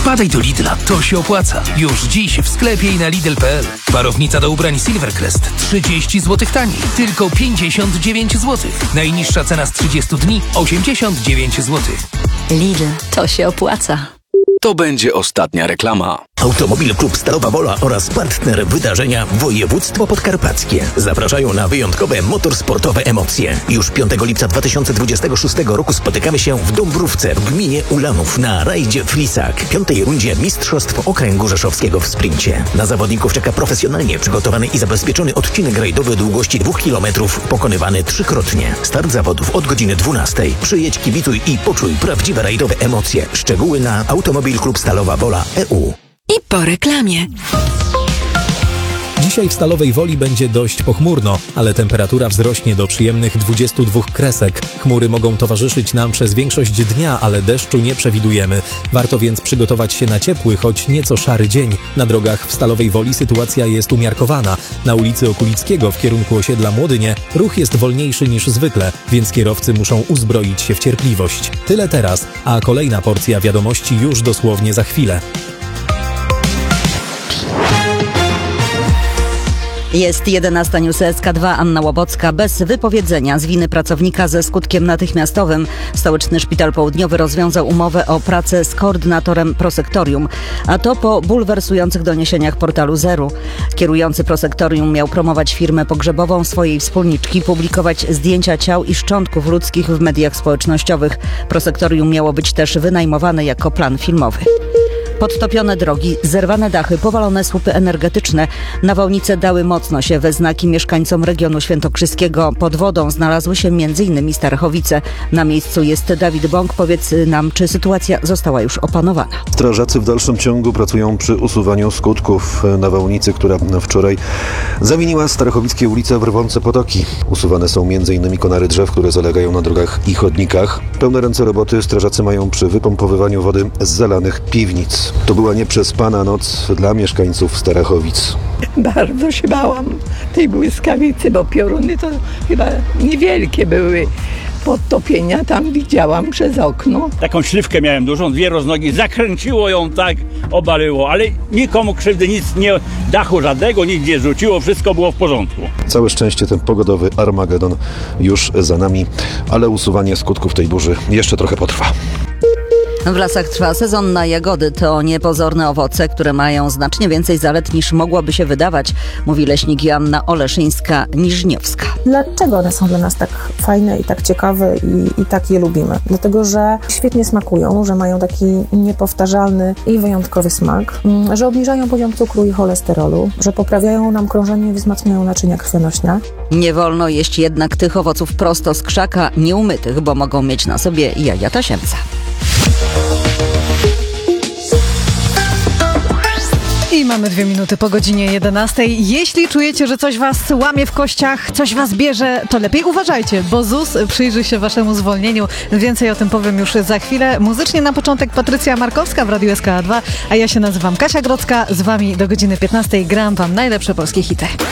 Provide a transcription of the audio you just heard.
Wpadaj do Lidla, to się opłaca. Już dziś w sklepie i na Lidl.pl. Parownica do ubrań Silvercrest 30 zł taniej, tylko 59 zł. Najniższa cena z 30 dni 89 zł. Lidl, to się opłaca. To będzie ostatnia reklama. Automobil Klub Stalowa Wola oraz partner wydarzenia Województwo Podkarpackie zapraszają na wyjątkowe motorsportowe emocje. Już 5 lipca 2026 roku spotykamy się w Dąbrówce w gminie Ulanów na rajdzie Frisak, 5. rundzie Mistrzostw Okręgu Rzeszowskiego w sprincie. Na zawodników czeka profesjonalnie przygotowany i zabezpieczony odcinek rajdowy o długości 2 km, pokonywany 3-krotnie. Start zawodów od godziny 12. Przyjedź, kibicuj i poczuj prawdziwe rajdowe emocje. Szczegóły na Automobil Klub Stalowa Wola EU. I po reklamie. Dzisiaj w Stalowej Woli będzie dość pochmurno, ale temperatura wzrośnie do przyjemnych 22 kresek. Chmury mogą towarzyszyć nam przez większość dnia, ale deszczu nie przewidujemy. Warto więc przygotować się na ciepły, choć nieco szary dzień. Na drogach w Stalowej Woli sytuacja jest umiarkowana. Na ulicy Okulickiego w kierunku osiedla Młodynie ruch jest wolniejszy niż zwykle, więc kierowcy muszą uzbroić się w cierpliwość. Tyle teraz, a kolejna porcja wiadomości już dosłownie za chwilę. Jest 11 News SK2, Anna Łobocka. Bez wypowiedzenia z winy pracownika ze skutkiem natychmiastowym Stołeczny Szpital Południowy rozwiązał umowę o pracę z koordynatorem prosektorium. A to po bulwersujących doniesieniach portalu Zeru. Kierujący prosektorium miał promować firmę pogrzebową swojej wspólniczki, publikować zdjęcia ciał i szczątków ludzkich w mediach społecznościowych. Prosektorium miało być też wynajmowane jako plan filmowy. Podtopione drogi, zerwane dachy, powalone słupy energetyczne. Nawałnice dały mocno się we znaki mieszkańcom regionu świętokrzyskiego. Pod wodą znalazły się m.in. Starachowice. Na miejscu jest Dawid Bąk. Powiedz nam, czy sytuacja została już opanowana? Strażacy w dalszym ciągu pracują przy usuwaniu skutków nawałnicy, która wczoraj zawiniła starachowickie ulice w rwące potoki. Usuwane są m.in. konary drzew, które zalegają na drogach i chodnikach. Pełne ręce roboty strażacy mają przy wypompowywaniu wody z zalanych piwnic. To była nieprzespana noc dla mieszkańców Starachowic. Bardzo się bałam tej błyskawicy, bo pioruny to chyba niewielkie były. Podtopienia tam widziałam przez okno. Taką śliwkę miałem dużą, 2 roznogi, zakręciło ją tak, obaliło, ale nikomu krzywdy, nic nie, dachu żadnego, nic nie zrzuciło, wszystko było w porządku. Całe szczęście ten pogodowy Armagedon już za nami, ale usuwanie skutków tej burzy jeszcze trochę potrwa. W lasach trwa sezon na jagody. To niepozorne owoce, które mają znacznie więcej zalet niż mogłoby się wydawać, mówi leśnik Joanna Oleszyńska-Niżniowska. Dlaczego one są dla nas tak fajne i tak ciekawe i tak je lubimy? Dlatego, że świetnie smakują, że mają taki niepowtarzalny i wyjątkowy smak, że obniżają poziom cukru i cholesterolu, że poprawiają nam krążenie i wzmacniają naczynia krwionośne. Nie wolno jeść jednak tych owoców prosto z krzaka, nieumytych, bo mogą mieć na sobie jaja tasiemca. I mamy 2 minuty po godzinie 11. Jeśli czujecie, że coś was łamie w kościach, coś was bierze, to lepiej uważajcie, bo ZUS przyjrzy się waszemu zwolnieniu. Więcej o tym powiem już za chwilę. Muzycznie na początek Patrycja Markowska w Radiu SK2, a ja się nazywam Kasia Grodzka. Z wami do godziny 15 gram wam najlepsze polskie hity.